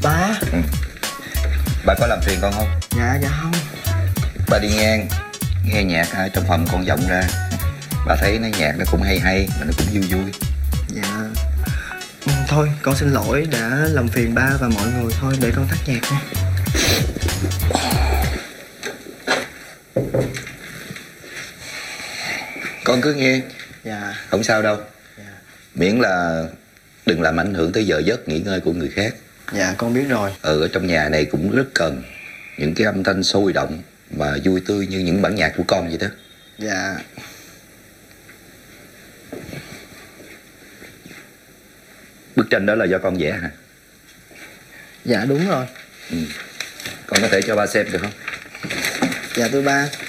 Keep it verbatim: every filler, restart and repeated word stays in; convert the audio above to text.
Ba. Ừ. Bà có làm phiền con không? Dạ dạ không. Bà đi ngang nghe nhạc ở trong phòng con vọng ra, bà thấy nó nhạc nó cũng hay hay mà nó cũng vui vui. Dạ ừ, thôi con xin lỗi đã làm phiền ba và mọi người, thôi để con tắt nhạc nha. Con cứ nghe. Dạ. Không sao đâu. Dạ. Miễn là đừng làm ảnh hưởng tới giờ giấc nghỉ ngơi của người khác. Dạ con biết rồi. Ừ, ở trong nhà này cũng rất cần những cái âm thanh sôi động và vui tươi như những bản nhạc của con vậy đó. Dạ. Bức tranh đó là do con vẽ hả? Dạ đúng rồi. Ừ. Con có thể cho ba xem được không? Dạ thưa ba.